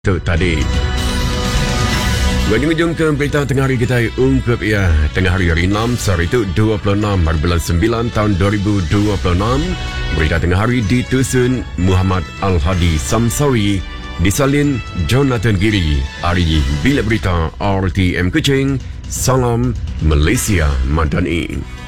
Itu tadi. Berhujung ke berita tengah hari kita ungkap ya. Tengah hari 6 sehari itu 26 hari bulan 9 tahun 2026. Berita tengah hari ditusun Muhammad Al-Hadi Samsawi, disalin Jonathan Giri. Hari Bilik Berita RTM Kuching. Salam Malaysia Madani.